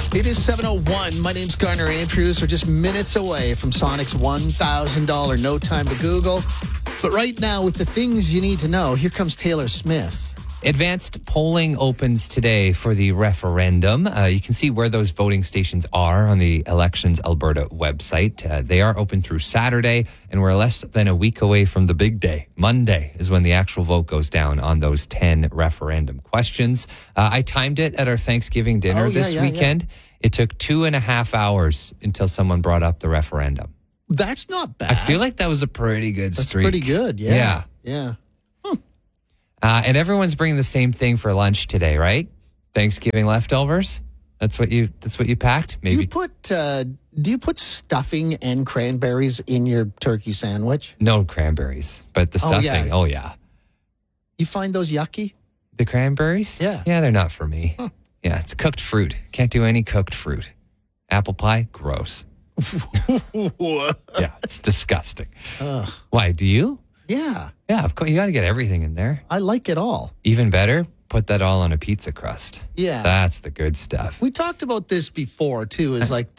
It is 7:01. My name's Garner Andrews. We're just minutes away from Sonic's $1,000 No Time to Google. But right now, with the things you need to know, here comes Taylor Smith. Advanced polling opens today for the referendum. You can see where those voting stations are on the Elections Alberta website. They are open through Saturday, and we're less than a week away from the big day. Monday is when the actual vote goes down on those 10 referendum questions. I timed it at our Thanksgiving dinner this weekend. Yeah. It took 2.5 hours until someone brought up the referendum. That's not bad. I feel like that was a pretty good streak. That's pretty good, yeah. Yeah. And everyone's bringing the same thing for lunch today, right? Thanksgiving leftovers. That's what you packed. Maybe. Do you put stuffing and cranberries in your turkey sandwich? No cranberries, but the stuffing. Oh yeah. You find those yucky? The cranberries? Yeah. Yeah, they're not for me. Huh. Yeah, it's cooked fruit. Can't do any cooked fruit. Apple pie, gross. Yeah, it's disgusting. Why? Do you? Yeah. Yeah, of course. You got to get everything in there. I like it all. Even better, put that all on a pizza crust. Yeah. That's the good stuff. We talked about this before, too, is like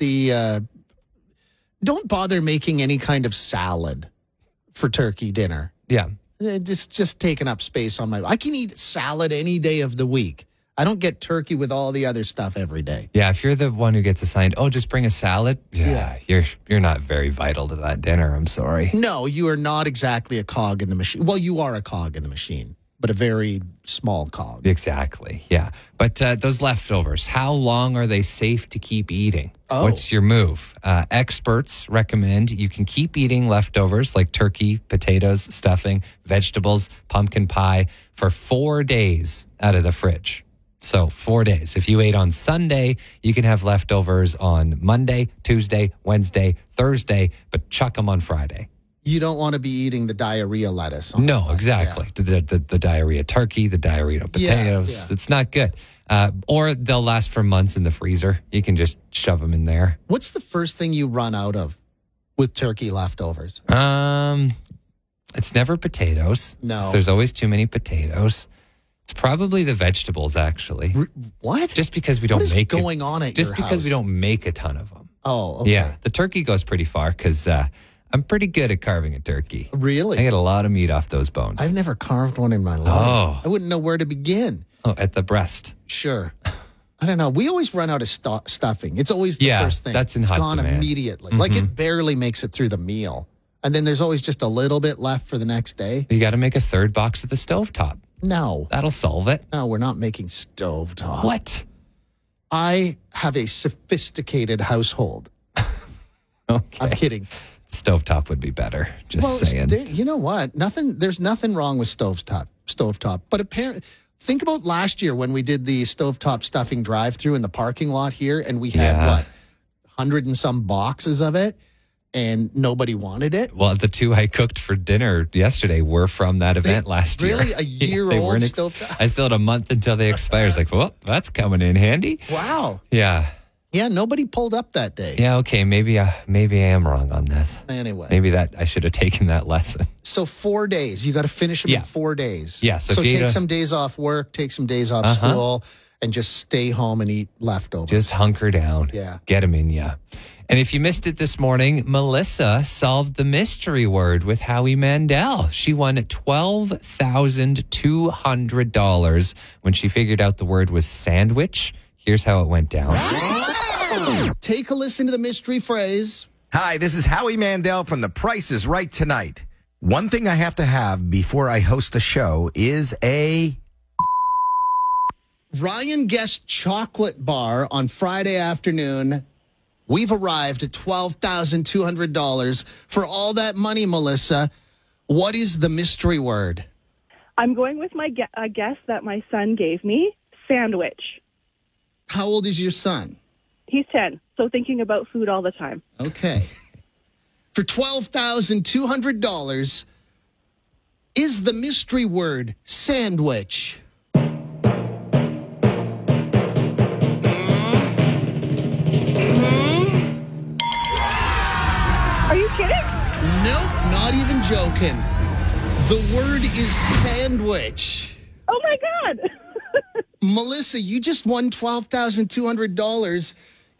don't bother making any kind of salad for turkey dinner. Yeah. Just taking up space on I can eat salad any day of the week. I don't get turkey with all the other stuff every day. Yeah, if you're the one who gets assigned, just bring a salad. Yeah. You're not very vital to that dinner. I'm sorry. No, you are not exactly a cog in the machine. Well, you are a cog in the machine, but a very small cog. Exactly. Yeah. But those leftovers, how long are they safe to keep eating? Oh. What's your move? Experts recommend you can keep eating leftovers like turkey, potatoes, stuffing, vegetables, pumpkin pie for 4 days out of the fridge. So 4 days. If you ate on Sunday, you can have leftovers on Monday, Tuesday, Wednesday, Thursday, but chuck them on Friday. You don't want to be eating the diarrhea lettuce. No, exactly. Yeah. The diarrhea turkey, the diarrhea potatoes. Yeah. It's not good. Or they'll last for months in the freezer. You can just shove them in there. What's the first thing you run out of with turkey leftovers? It's never potatoes. No. There's always too many potatoes. It's probably the vegetables, actually. What? Just because we don't make What is going on at your house? Just because we don't make a ton of them. Oh, okay. Yeah. The turkey goes pretty far because I'm pretty good at carving a turkey. Really? I get a lot of meat off those bones. I've never carved one in my life. Oh. I wouldn't know where to begin. Oh, at the breast. Sure. I don't know. We always run out of stuffing. It's always the first thing. That's in It's hot gone demand. immediately. Like it barely makes it through the meal. And then there's always just a little bit left for the next day. You got to make a third box at the stovetop. No. That'll solve it. No, we're not making stovetop. What? I have a sophisticated household. Okay. I'm kidding. Stovetop would be better. Just saying. You know what? There's nothing wrong with stovetop. But apparently, think about last year when we did the stovetop stuffing drive-through in the parking lot here, and we had 100 and some boxes of it. And nobody wanted it. Well, the two I cooked for dinner yesterday were from that event last year. Really? A year-old stovetop? I still had a month until they expire. It's like, well, that's coming in handy. Wow. Yeah. Yeah, nobody pulled up that day. Yeah, okay, maybe I am wrong on this. Anyway. Maybe I should have taken that lesson. So 4 days. You got to finish them in 4 days. Yeah. So take some days off work, take some days off school, and just stay home and eat leftovers. Just hunker down. Yeah. Get them in you. And if you missed it this morning, Melissa solved the mystery word with Howie Mandel. She won $12,200 when she figured out the word was sandwich. Here's how it went down. Take a listen to the mystery phrase. Hi, this is Howie Mandel from The Price is Right tonight. One thing I have to have before I host a show is a... Ryan guessed chocolate bar on Friday afternoon. We've arrived at $12,200. For all that money, Melissa, what is the mystery word? I'm going with my guess that my son gave me, sandwich. How old is your son? He's 10, so thinking about food all the time. Okay. For $12,200, is the mystery word sandwich? Are you kidding? Nope, not even joking. The word is sandwich. Oh, my God. Melissa, you just won $12,200.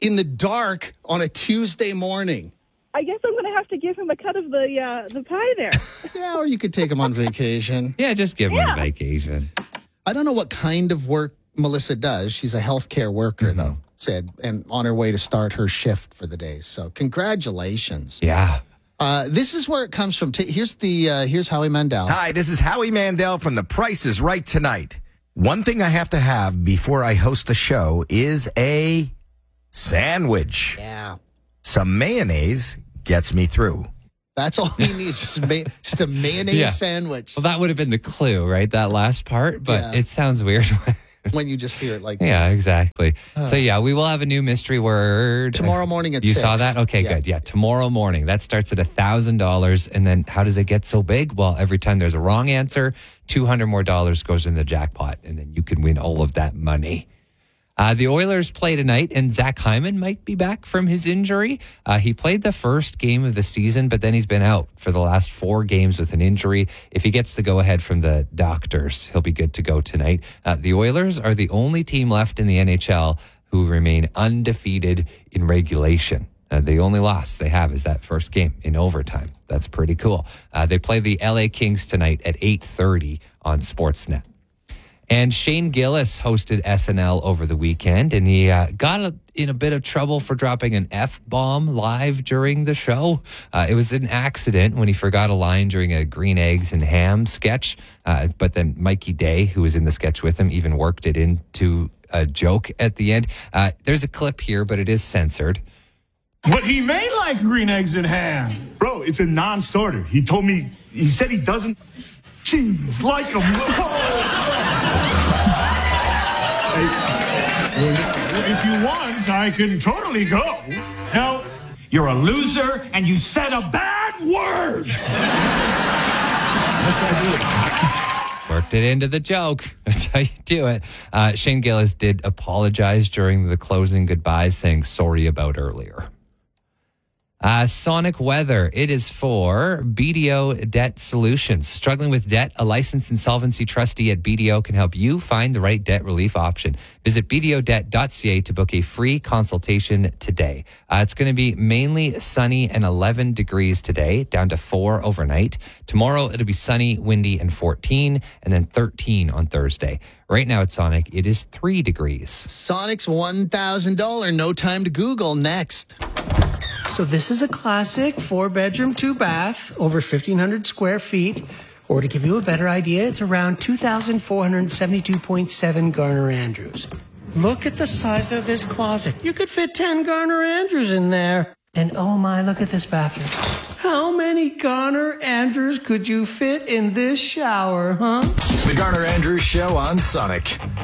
in the dark on a Tuesday morning. I guess I'm going to have to give him a cut of the pie there. Yeah, or you could take him on vacation. Yeah, just give him a vacation. I don't know what kind of work Melissa does. She's a healthcare worker, though, said, and on her way to start her shift for the day. So congratulations. Yeah. This is where it comes from. Here's Howie Mandel. Hi, this is Howie Mandel from The Price is Right tonight. One thing I have to have before I host the show is a sandwich. Yeah. Some mayonnaise gets me through. That's all he needs, just a mayonnaise sandwich. Well, that would have been the clue, right? That last part, but it sounds weird. When you just hear it like Yeah, exactly. So, we will have a new mystery word. tomorrow morning at 6. You saw that? Okay, good. Yeah, tomorrow morning. That starts at $1,000. And then how does it get so big? Well, every time there's a wrong answer, $200 more goes in the jackpot. And then you can win all of that money. The Oilers play tonight, and Zach Hyman might be back from his injury. He played the first game of the season, but then he's been out for the last 4 games with an injury. If he gets the go-ahead from the doctors, he'll be good to go tonight. The Oilers are the only team left in the NHL who remain undefeated in regulation. The only loss they have is that first game in overtime. That's pretty cool. They play the LA Kings tonight at 8:30 on Sportsnet. And Shane Gillis hosted SNL over the weekend, and he got in a bit of trouble for dropping an F-bomb live during the show. It was an accident when he forgot a line during a green eggs and ham sketch. But then Mikey Day, who was in the sketch with him, even worked it into a joke at the end. There's a clip here, but it is censored. But he may like green eggs and ham. Bro, it's a non-starter. He said he doesn't cheese like them. If you want, I can totally go. No, you're a loser and you said a bad word. Yes, I did. Worked it into the joke. That's how you do it. Shane Gillis did apologize during the closing goodbyes, saying sorry about earlier. Sonic weather. It is for BDO Debt Solutions. Struggling with debt? A licensed insolvency trustee at BDO can help you find the right debt relief option. Visit bdodebt.ca to book a free consultation today. It's going to be mainly sunny and 11 degrees today, down to 4 overnight. Tomorrow, it'll be sunny, windy, and 14, and then 13 on Thursday. Right now at Sonic, it is 3 degrees. Sonic's $1,000 no time to Google next. So this is a classic 4-bedroom, 2-bath, over 1,500 square feet. Or to give you a better idea, it's around 2,472.7 Garner Andrews. Look at the size of this closet. You could fit 10 Garner Andrews in there. And oh my, look at this bathroom. How many Garner Andrews could you fit in this shower, huh? The Garner Andrews Show on Sonic.